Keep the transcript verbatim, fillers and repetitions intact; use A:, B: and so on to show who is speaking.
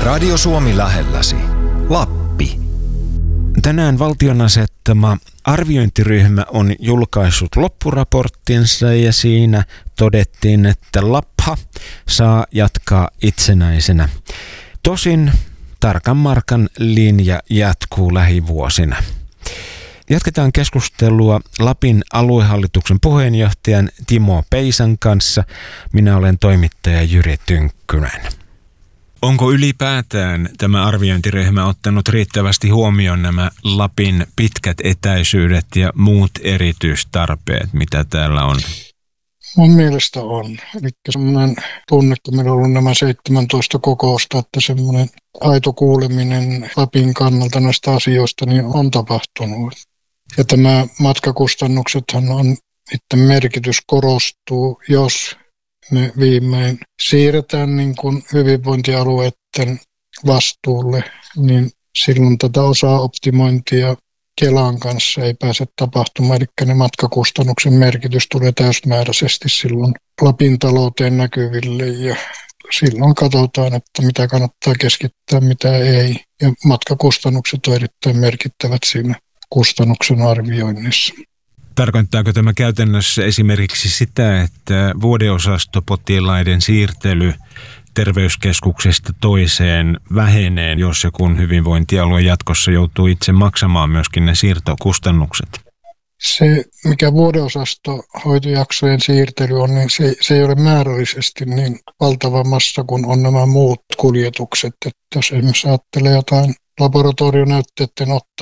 A: Radio Suomi lähelläsi. Lappi.
B: Tänään valtion asettama arviointiryhmä on julkaissut loppuraporttinsa ja siinä todettiin, että Lappa saa jatkaa itsenäisenä. Tosin tarkan markan linja jatkuu lähivuosina. Jatketaan keskustelua Lapin aluehallituksen puheenjohtajan Timo Peisan kanssa. Minä olen toimittaja Jyri Tynkkynen. Onko ylipäätään tämä arviointiryhmä ottanut riittävästi huomioon nämä Lapin pitkät etäisyydet ja muut erityistarpeet, mitä täällä on?
C: Mun mielestä on. Eli semmoinen tunne, kun meillä on ollut nämä seitsemäntoista kokousta, että semmoinen aito kuuleminen Lapin kannalta näistä asioista niin on tapahtunut. Ja tämä matkakustannuksethan on, niiden merkitys korostuu, jos me viimein siirretään niin kuin hyvinvointialueiden vastuulle, niin silloin tätä osa-optimointia Kelan kanssa ei pääse tapahtumaan, eli ne matkakustannuksen merkitys tulee täysmääräisesti silloin Lapin talouteen näkyville ja silloin katsotaan, että mitä kannattaa keskittää, mitä ei. Ja matkakustannukset on erittäin merkittävät siinä kustannuksen arvioinnissa.
B: Tarkoittaako tämä käytännössä esimerkiksi sitä, että vuodeosastopotilaiden siirtely terveyskeskuksesta toiseen vähenee, jos ja kun hyvinvointialue jatkossa joutuu itse maksamaan myöskin ne siirtokustannukset?
C: Se, mikä vuodeosastohoitojaksojen siirtely on, niin se, se ei ole määrällisesti niin valtava massa kuin on nämä muut kuljetukset. Että jos esimerkiksi ajattelee jotain laboratorionäytteiden